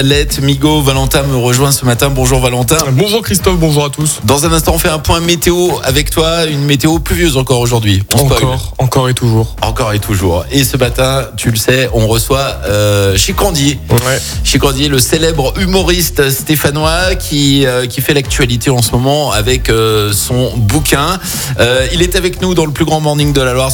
Let Migo, Valentin me rejoint ce matin. Bonjour Valentin. Bonjour Christophe, bonjour à tous. Dans un instant, on fait un point météo avec toi. Une météo pluvieuse encore aujourd'hui. Encore et toujours. Encore et toujours. Et ce matin, tu le sais, on reçoit Chikrandi. Ouais. Chikrandi, le célèbre humoriste stéphanois qui fait l'actualité en ce moment avec son bouquin. Il est avec nous dans le plus grand morning de la Loire.